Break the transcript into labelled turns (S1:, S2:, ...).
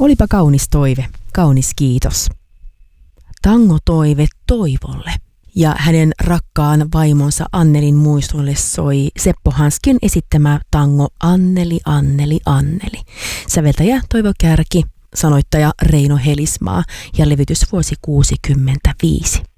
S1: Olipa kaunis toive, kaunis kiitos. Tangotoive Toivolle ja hänen rakkaan vaimonsa Annelin muistolle soi Seppo Hanskin esittämä tango Anneli, Anneli, Anneli. Säveltäjä Toivo Kärki, sanoittaja Reino Helismaa ja levytysvuosi 65.